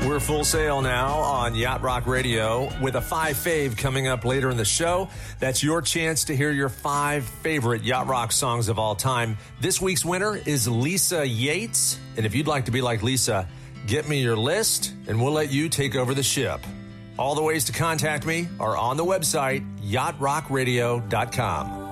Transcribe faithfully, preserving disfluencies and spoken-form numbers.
We're full sail now on Yacht Rock Radio with a five fave coming up later in the show. That's your chance to hear your five favorite Yacht Rock songs of all time. This week's winner is Lisa Yates. And if you'd like to be like Lisa, get me your list and we'll let you take over the ship. All the ways to contact me are on the website, yacht rock radio dot com.